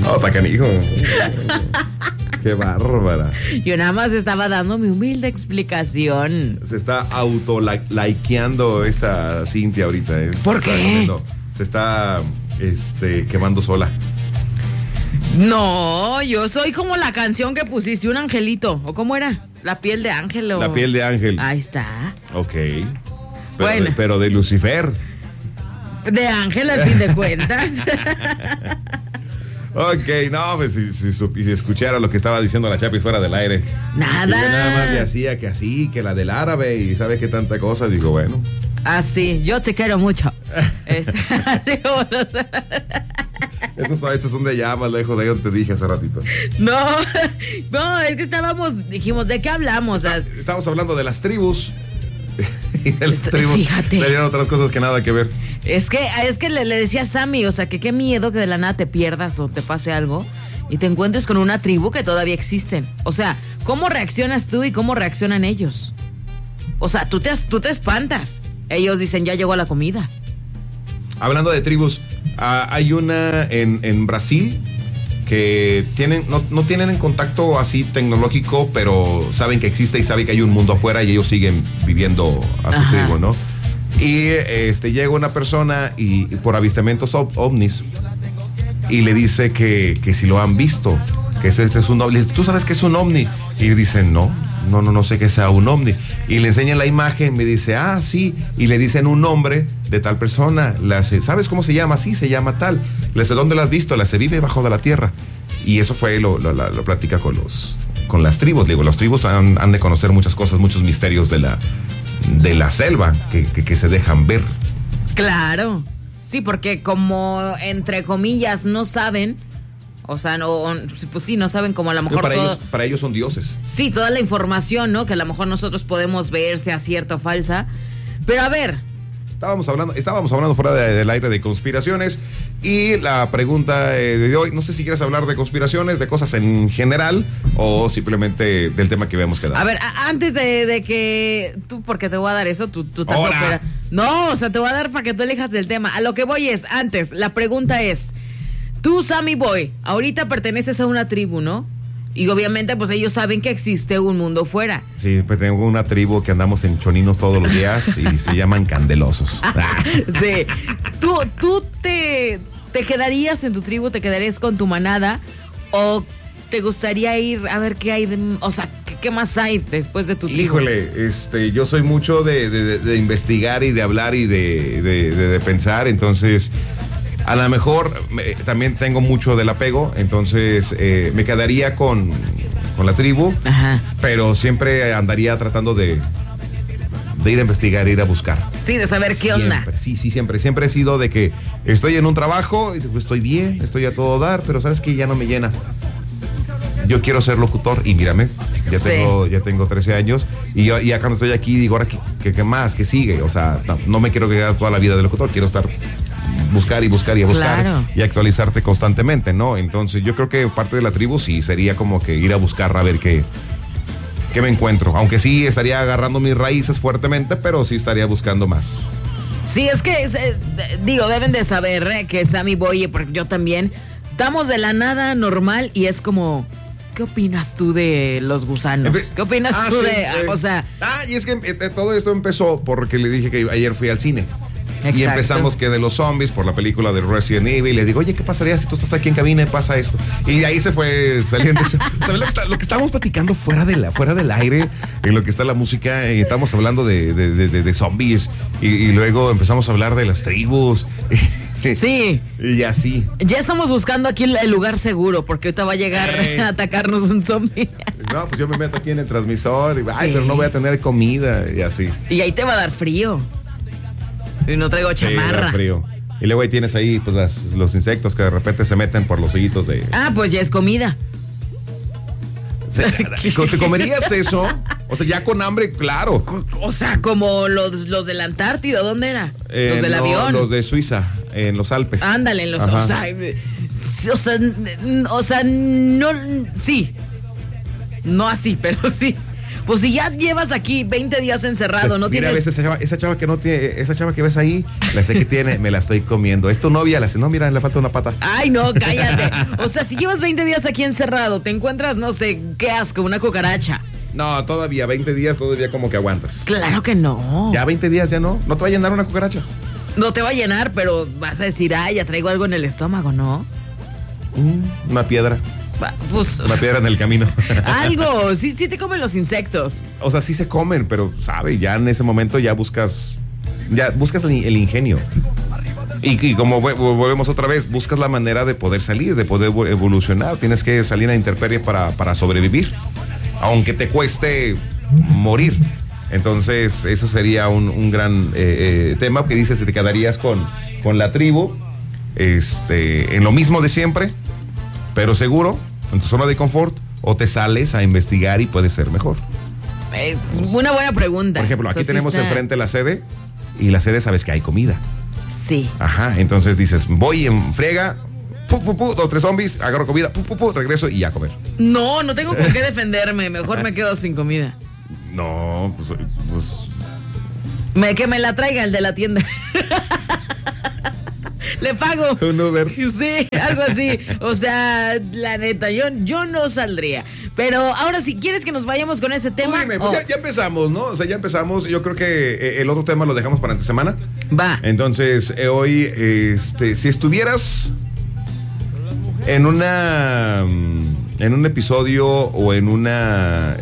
No, está canijo. Qué bárbara. Yo nada más estaba dando mi humilde explicación. Se está auto-likeando esta Cintia ahorita, ¿eh? ¿Por qué? Se está quemando sola. No, yo soy como la canción que pusiste, un angelito. ¿O cómo era? La piel de ángel. La piel de ángel. Ahí está. Ok. Bueno. Pero de Lucifer. De ángel, al fin de cuentas. Ok, no, pues si escuchara lo que estaba diciendo la Chapis fuera del aire. Nada. Yo nada más le hacía que así, que la del árabe y sabe qué tanta cosa. Digo, bueno. Así, yo te quiero mucho. Así como los... Estos son de allá más lejos de donde te dije hace ratito. No, es que dijimos, ¿de qué hablamos? Estábamos hablando de las tribus. Y de las tribus. Fíjate. Le dieron otras cosas que nada que ver. Es que le decía a Sammy, o sea, que qué miedo que de la nada te pierdas o te pase algo y te encuentres con una tribu que todavía existen. O sea, ¿cómo reaccionas tú y cómo reaccionan ellos? O sea, tú te espantas. Ellos dicen, ya llegó la comida. Hablando de tribus, hay una en Brasil que no tienen en contacto así tecnológico, pero saben que existe y saben que hay un mundo afuera y ellos siguen viviendo a su tribu, ¿no? Y llega una persona y por avistamientos ovnis y le dice que si lo han visto, que este es un ovni. ¿Tú sabes que es un ovni? Y dicen, no sé que sea un ovni. Y le enseñan la imagen, me dice, sí. Y le dicen un nombre de tal persona. ¿Sabes cómo se llama? Sí, se llama tal. Le dice, ¿dónde la has visto? Se vive bajo de la tierra. Y eso fue, lo platica con las tribus. Digo, las tribus han de conocer muchas cosas, muchos misterios de la selva que se dejan ver. Claro. Sí, porque como, entre comillas, no saben... O sea, pues sí, no saben como a lo mejor para ellos son dioses. Sí, toda la información, ¿no? Que a lo mejor nosotros podemos ver sea cierta o falsa. Pero a ver. Estábamos hablando fuera del aire de conspiraciones. Y la pregunta de hoy, no sé si quieres hablar de conspiraciones, de cosas en general, o simplemente del tema que habíamos quedado. A ver, antes de que tú, porque te voy a dar eso, tú estás opera. No, o sea, te voy a dar para que tú elijas del tema. A lo que voy es, antes, la pregunta es... Tú, Sammy Boy, ahorita perteneces a una tribu, ¿no? Y obviamente, pues ellos saben que existe un mundo fuera. Sí, pues tengo una tribu que andamos en choninos todos los días y se llaman candelosos. Sí. ¿Tú te quedarías en tu tribu, te quedarías con tu manada o te gustaría ir a ver qué hay, o sea, qué más hay después de tu tribu? Híjole, yo soy mucho de investigar y de hablar y de pensar, entonces... A lo mejor también tengo mucho del apego, entonces me quedaría con la tribu, pero siempre andaría tratando de ir a investigar, ir a buscar. Sí, de saber qué onda. Sí, siempre he sido de que estoy en un trabajo, estoy bien, estoy a todo dar, pero sabes que ya no me llena. Yo quiero ser locutor y mírame, ya tengo 13 años y ya cuando estoy aquí digo, ahora ¿qué más? ¿Qué sigue? O sea, no me quiero quedar toda la vida de locutor, quiero estar... buscar y buscar y actualizarte constantemente, ¿no? Entonces yo creo que parte de la tribu sí sería como que ir a buscar a ver qué me encuentro, aunque sí estaría agarrando mis raíces fuertemente, pero sí estaría buscando más. Sí, es que deben de saber que Sammy Boy, porque yo también estamos de la nada normal y es como, ¿qué opinas tú de los gusanos? ¿Qué opinas tú o sea? Y es que todo esto empezó porque le dije que ayer fui al cine. Exacto. Y empezamos que de los zombies por la película de Resident Evil. Y le digo, oye, ¿qué pasaría si tú estás aquí en cabina y pasa esto? Y ahí se fue saliendo. ¿Sabes lo que estábamos platicando fuera del aire? En lo que está la música. Y estamos hablando de zombies. Y luego empezamos a hablar de las tribus. Sí. Y así. Ya estamos buscando aquí el lugar seguro, porque ahorita va a llegar a atacarnos un zombie. No, pues yo me meto aquí en el transmisor. Pero no voy a tener comida. Y así. Y ahí te va a dar frío. Y no traigo chamarra. Sí, frío. Y luego ahí tienes ahí pues los insectos que de repente se meten por los hoyitos de... pues ya es comida. ¿Te comerías eso? O sea, ya con hambre, claro. O sea, como los de la Antártida, ¿dónde era? Los del avión. Los de Suiza, en los Alpes. Ándale, en los... O sea, no... Sí. No así, pero sí. Pues si ya llevas aquí 20 días encerrado, no mira, tienes... esa chava que no tiene, esa chava que ves ahí, la sé que tiene, me la estoy comiendo. ¿Es tu novia? La sé, no, mira, le falta una pata. Ay, no, cállate. O sea, si llevas 20 días aquí encerrado, te encuentras, no sé, qué asco, una cucaracha. No, todavía 20 días, todavía como que aguantas. Claro que no. Ya 20 días ya no te va a llenar una cucaracha. No te va a llenar, pero vas a decir, ay, ya traigo algo en el estómago, ¿no? Una piedra. Pues, una piedra en el camino. Algo, sí te comen los insectos. O sea, sí se comen, pero, ¿sabe? Ya en ese momento ya buscas el ingenio. Y como volvemos otra vez, buscas la manera de poder salir, de poder evolucionar. Tienes que salir a la intemperie para sobrevivir, aunque te cueste morir. Entonces, eso sería un gran tema que dices, te quedarías con la tribu, en lo mismo de siempre, pero seguro, en tu zona de confort, o te sales a investigar y puede ser mejor. Una buena pregunta. Por ejemplo, aquí tenemos enfrente la sede, y la sede sabes que hay comida. Sí. Ajá, entonces dices, voy en friega, 2, 3 zombies, agarro comida, regreso y ya a comer. No tengo con qué defenderme, mejor me quedo sin comida. No, pues... Que me la traiga el de la tienda. Le pago. Un Uber. Sí, algo así. O sea, la neta, yo no saldría. Pero ahora, si quieres que nos vayamos con ese tema. Dime, pues ya empezamos, ¿no? O sea, ya empezamos. Yo creo que el otro tema lo dejamos para esta semana. Va. Entonces, hoy, si estuvieras en un episodio o en una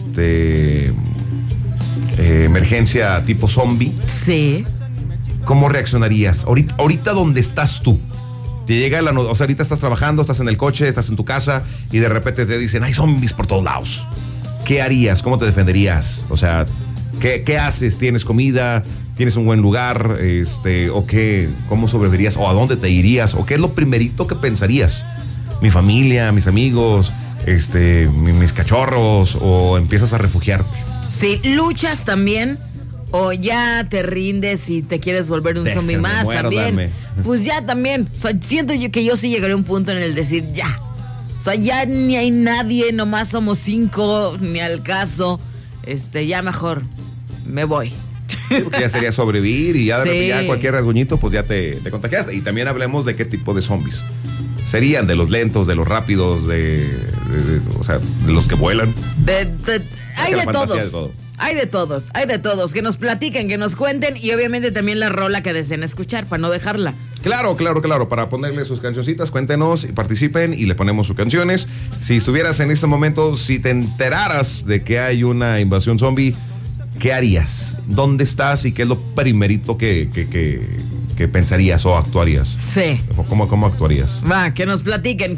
emergencia tipo zombie. Sí. ¿Cómo reaccionarías? Ahorita ¿dónde estás tú? Te llega o sea, ahorita estás trabajando, estás en el coche, estás en tu casa y de repente te dicen, hay zombies por todos lados. ¿Qué harías? ¿Cómo te defenderías? O sea, ¿qué haces? ¿Tienes comida? ¿Tienes un buen lugar? ¿O qué? ¿Cómo sobrevivirías? ¿O a dónde te irías? ¿O qué es lo primerito que pensarías? ¿Mi familia? ¿Mis amigos? ¿Mis cachorros? ¿O empiezas a refugiarte? Sí, luchas también. O ya te rindes y te quieres volver un zombie más también. Pues ya también. O sea, siento yo que yo sí llegaré a un punto en el decir ya. O sea, ya ni hay nadie, nomás somos 5, ni al caso. Ya mejor me voy. Sí, porque ya sería sobrevivir y ya de repente ya cualquier rasguñito pues ya te contagias. Y también hablemos de qué tipo de zombies. Serían de los lentos, de los rápidos, o sea, de los que vuelan. Hay de todos. Hay de todos, que nos platiquen, que nos cuenten y obviamente también la rola que deseen escuchar para no dejarla. Claro, para ponerle sus cancioncitas, cuéntenos y participen y le ponemos sus canciones. Si estuvieras en este momento, si te enteraras de que hay una invasión zombie, ¿qué harías? ¿Dónde estás y qué es lo primerito que pensarías o actuarías? Sí. ¿Cómo actuarías? Va, que nos platiquen,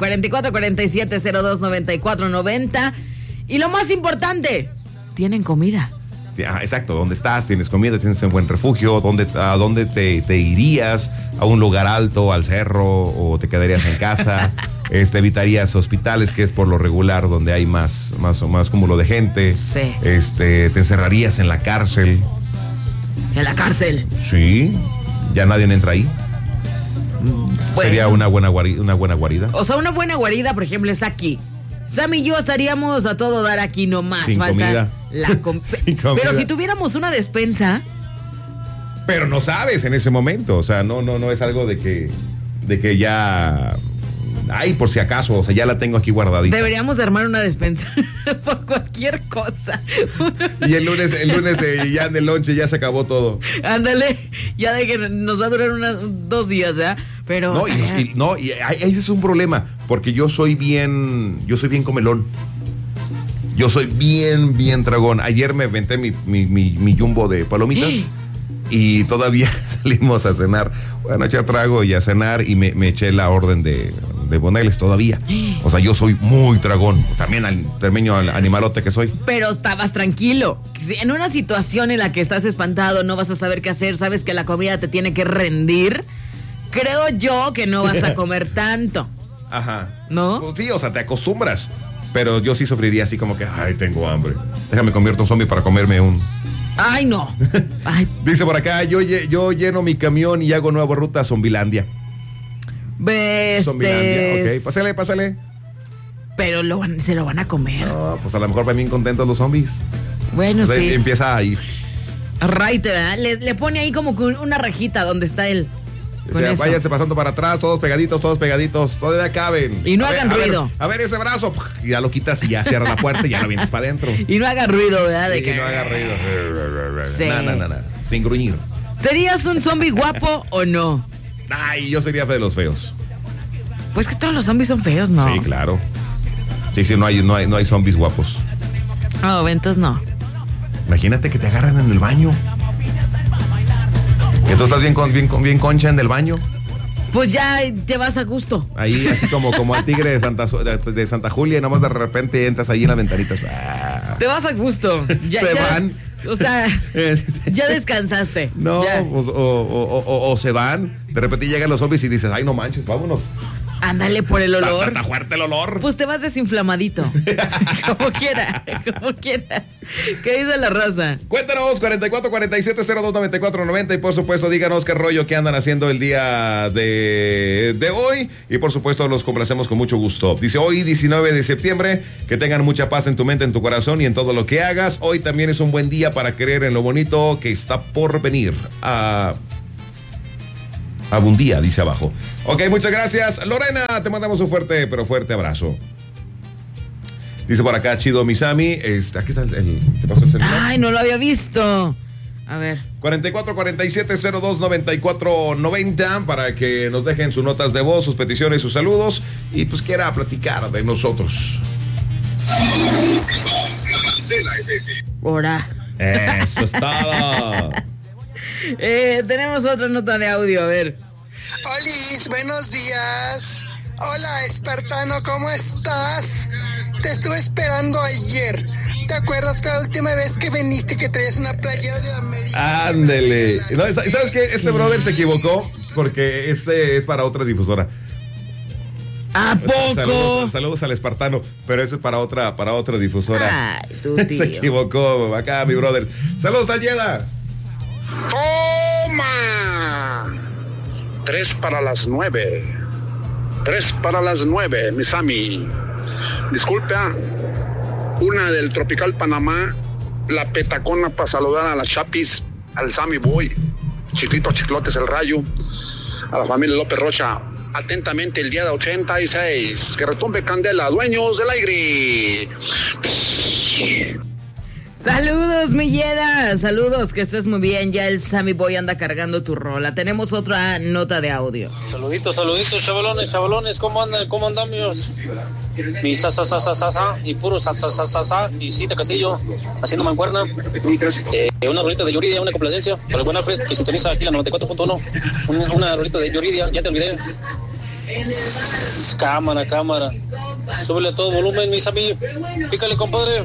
4447029490 y lo más importante, ¿tienen comida? Exacto, ¿dónde estás? ¿Tienes comida? ¿Tienes un buen refugio? ¿A dónde te irías? ¿A un lugar alto, al cerro? ¿O te quedarías en casa? ¿Evitarías hospitales, que es por lo regular donde hay más cúmulo de gente? Sí. ¿Te encerrarías en la cárcel? ¿En la cárcel? Sí, ya nadie entra ahí. Bueno. Sería una buena guarida. O sea, una buena guarida, por ejemplo, es aquí. Sam y yo estaríamos a todo dar aquí nomás. Sin comida. Sin comida. Pero si tuviéramos una despensa. Pero no sabes en ese momento. O sea, no es algo de que ya. Ay, por si acaso, o sea, ya la tengo aquí guardadita. Deberíamos armar una despensa por cualquier cosa. Y el lunes ya en el lonche ya se acabó todo. Ándale, ya de que nos va a durar 2 días, ¿verdad? Pero y ese es un problema, porque yo soy bien comelón. Yo soy bien tragón. Ayer me aventé mi jumbo de palomitas. Y todavía salimos a cenar. Bueno, echar trago y a cenar. Y me eché la orden de Boneles todavía. O sea, yo soy muy tragón. También al termeño animalote que soy. Pero estabas tranquilo. En una situación en la que estás espantado, no vas a saber qué hacer, sabes que la comida te tiene que rendir. Creo yo que no vas a comer tanto. Ajá. ¿No? Pues sí, o sea, te acostumbras. Pero yo sí sufriría así como que, ay, tengo hambre. Déjame convierto en zombie para comerme un... Ay, no. Ay. Dice por acá, yo lleno mi camión y hago nueva ruta a Zombilandia. Zombilandia, ok. Pásale. Pero se lo van a comer. No, pues a lo mejor van bien contentos los zombies. Bueno, Entonces, sí. empieza ahí. Right, ¿verdad? Le pone ahí como que una rajita donde está él. O sea, váyanse pasando para atrás, todos pegaditos, todavía caben. Y no hagan ruido. A ver ese brazo, y ya lo quitas y ya cierra la puerta y ya lo vienes para adentro. Y no haga ruido, ¿verdad? Y no haga ruido. Sí. No, sin gruñir. ¿Serías un zombie guapo o no? Ay, yo sería de los feos. Pues que todos los zombies son feos, ¿no? Sí, claro. Sí, no hay zombies guapos. Oh, entonces no. Imagínate que te agarran en el baño. Que tú estás bien concha en el baño. Pues ya te vas a gusto. Ahí, así como al tigre de Santa Julia, y nomás de repente entras ahí en las ventanitas. Te vas a gusto. Se van. O sea, ya descansaste. No, ya. O se van. De repente llegan los zombies y dices, ay, no manches, vámonos. Ándale por el olor. Está fuerte el olor. Pues te vas desinflamadito. como quiera. ¿Qué dice la raza? Cuéntanos, 4447029490, y por supuesto díganos qué rollo que andan haciendo el día de hoy, y por supuesto los complacemos con mucho gusto. Dice, hoy 19 de septiembre, que tengan mucha paz en tu mente, en tu corazón y en todo lo que hagas. Hoy también es un buen día para creer en lo bonito que está por venir. Abundía, dice abajo. Ok, muchas gracias. Lorena, te mandamos un fuerte, pero fuerte abrazo. Dice por acá, chido Misami. Aquí está ¿te pasó el celular? Ay, no lo había visto. A ver. 4447029490 para que nos dejen sus notas de voz, sus peticiones, sus saludos, y pues quiera platicar de nosotros. Ora. Eso es todo. Tenemos otra nota de audio, a ver. Olis, buenos días. Hola, espartano, ¿cómo estás? Te estuve esperando ayer. ¿Te acuerdas que la última vez que viniste que traías una playera de América? Ándele. No, ¿sabes qué? Este brother se equivocó porque este es para otra difusora. ¿A poco? Saludos al espartano, pero eso es para otra difusora. Ay, tu tío. Se equivocó acá, mi brother. Saludos a Yeda. ¡Toma! 3 para las 9. 3 para las 9, Misami. Disculpe, una del Tropical Panamá, la petacona para saludar a las Chapis, al Sammy Boy, Chiquito Chiclotes el Rayo, a la familia López Rocha. Atentamente el día de 86. Que retumbe candela, dueños del aire. Saludos, Milleda. Saludos, que estés muy bien. Ya el Sammy Boy anda cargando tu rola. Tenemos otra nota de audio. Saluditos, chavalones. ¿Cómo andamos? Mi sa, y puro sa, y Cita Castillo, haciendo mancuerna. Una rolita de Yuridia, una complacencia. Para el buen Alfred, que sintoniza aquí la 94.1. Una rolita de Yuridia, ya te olvidé. Cámara. Súbele a todo volumen, mis amigos. Pícale, compadre.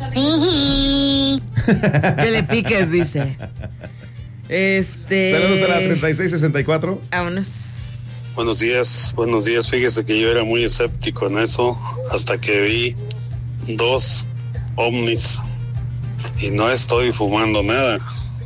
Que le piques, dice. Saludos a la 3664. Vámonos. Buenos días. Fíjese que yo era muy escéptico en eso hasta que vi 2 ovnis y no estoy fumando nada.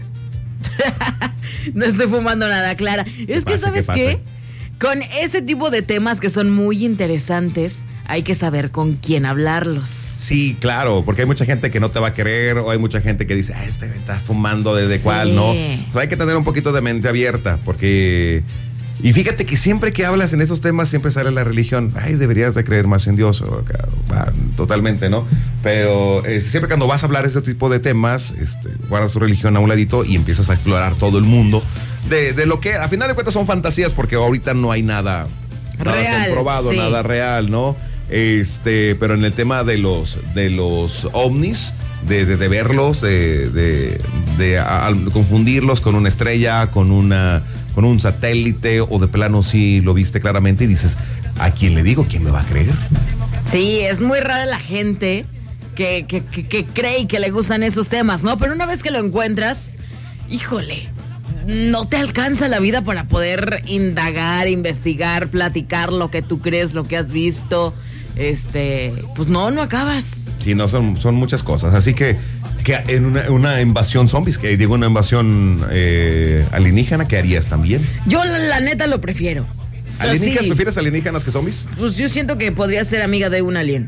No estoy fumando nada, Clara. Es que, ¿sabes qué? Con ese tipo de temas que son muy interesantes, hay que saber con quién hablarlos. Sí, claro, porque hay mucha gente que no te va a querer, o hay mucha gente que dice, este está fumando desde cuál, ¿no? O sea, hay que tener un poquito de mente abierta, porque... Y fíjate que siempre que hablas en esos temas siempre sale la religión. Ay, deberías de creer más en Dios. Totalmente, ¿no? Pero siempre cuando vas a hablar de ese tipo de temas, guardas tu religión a un ladito y empiezas a explorar todo el mundo de lo que a final de cuentas son fantasías, porque ahorita no hay nada real, comprobado, sí. Nada real, ¿no? Pero en el tema de los ovnis, de verlos, de confundirlos con una estrella, con un satélite, o de plano sí lo viste claramente y dices, ¿a quién le digo? ¿Quién me va a creer? Sí, es muy rara la gente que cree y que le gustan esos temas, ¿no? Pero una vez que lo encuentras, híjole, no te alcanza la vida para poder indagar, investigar, platicar lo que tú crees, lo que has visto. Pues no acabas. Sí, no, son muchas cosas. Así que en una invasión zombies, que digo una invasión alienígena, ¿qué harías también? Yo la neta lo prefiero. O sea, ¿Alienígenas? sí. ¿Prefieres alienígenas que zombies? Pues yo siento que podría ser amiga de un alien.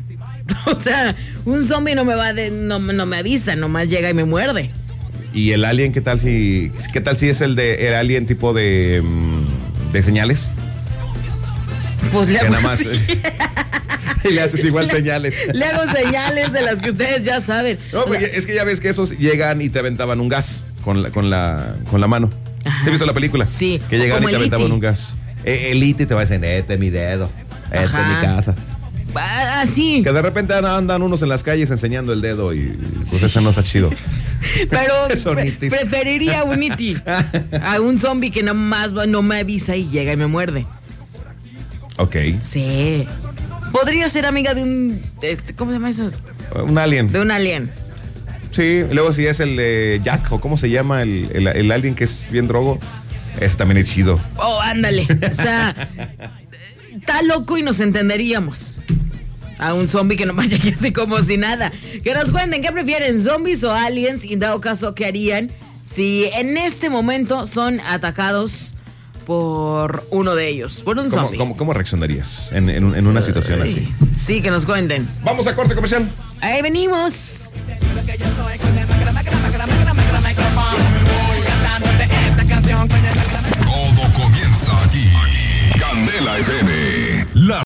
O sea, un zombie no me no me avisa, nomás llega y me muerde. ¿Y el alien qué tal si es el alien tipo de señales? Pues le hago nada más, y le haces igual señales. Le hago señales de las que ustedes ya saben. No, pues es que ya ves que esos llegan y te aventaban un gas con la mano. ¿Has visto la película? Sí. Que llegaban y te aventaban un gas. El E.T. te va a decir, este es mi dedo, este es mi casa. Así. Que de repente andan unos en las calles enseñando el dedo y pues eso no está chido. Pero preferiría un E.T. a un zombie que nomás no me avisa y llega y me muerde. Ok. Sí. Podría ser amiga de un... ¿Cómo se llama eso? Un alien. De un alien. Sí, luego si es el de Jack, o cómo se llama, el alien que es bien drogo, ese también es chido. Oh, ándale. O sea, está loco y nos entenderíamos. A un zombie que nomás llegue así como si nada. Que nos cuenten qué prefieren, zombies o aliens, y en dado caso, ¿qué harían si en este momento son atacados por uno de ellos, por un zombie? ¿Cómo reaccionarías en una situación así? Sí, que nos cuenten. Vamos a corte comercial. Ahí venimos. Todo comienza aquí. Candela FM. Las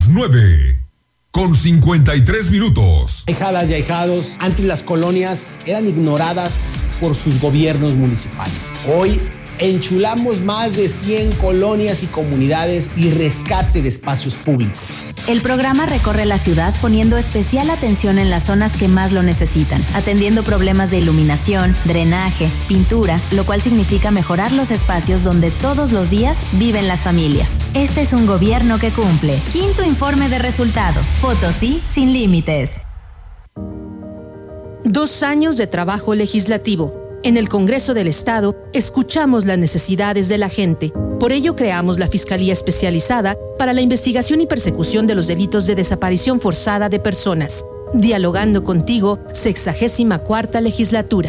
9:53. Ahijadas y ahijados, antes las colonias eran ignoradas por sus gobiernos municipales. Hoy enchulamos más de 100 colonias y comunidades y rescate de espacios públicos. El programa recorre la ciudad poniendo especial atención en las zonas que más lo necesitan, atendiendo problemas de iluminación, drenaje, pintura, lo cual significa mejorar los espacios donde todos los días viven las familias. Este es un gobierno que cumple. Quinto informe de resultados. Potosí sin límites. 2 años de trabajo legislativo. En el Congreso del Estado, escuchamos las necesidades de la gente. Por ello, creamos la Fiscalía Especializada para la Investigación y Persecución de los Delitos de Desaparición Forzada de Personas. Dialogando contigo, 64ª Legislatura.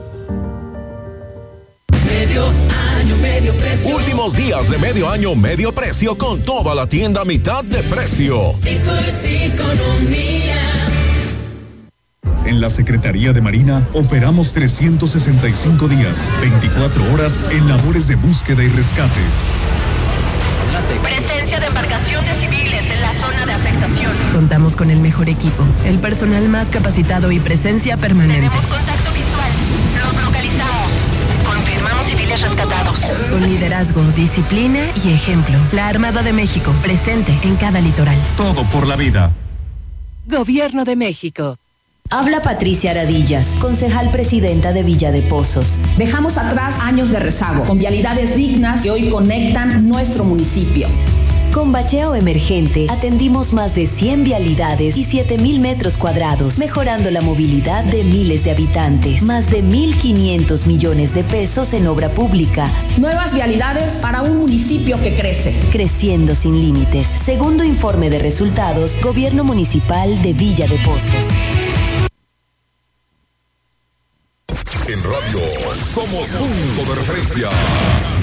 Medio año, medio precio. Últimos días de medio año, medio precio con toda la tienda a mitad de precio. Economía. En la Secretaría de Marina operamos 365 días, 24 horas en labores de búsqueda y rescate. Presencia de embarcaciones civiles en la zona de afectación. Contamos con el mejor equipo, el personal más capacitado y presencia permanente. Tenemos contacto visual. Los localizamos. Confirmamos civiles rescatados. Con liderazgo, disciplina y ejemplo. La Armada de México, presente en cada litoral. Todo por la vida. Gobierno de México. Habla Patricia Aradillas, concejal presidenta de Villa de Pozos. Dejamos atrás años de rezago, con vialidades dignas que hoy conectan nuestro municipio. Con bacheo emergente, atendimos más de 100 vialidades y 7,000 metros cuadrados, mejorando la movilidad de miles de habitantes. Más de 1,500 millones de pesos en obra pública. Nuevas vialidades para un municipio que crece. Creciendo sin límites. Segundo informe de resultados, Gobierno Municipal de Villa de Pozos. En radio somos punto de referencia.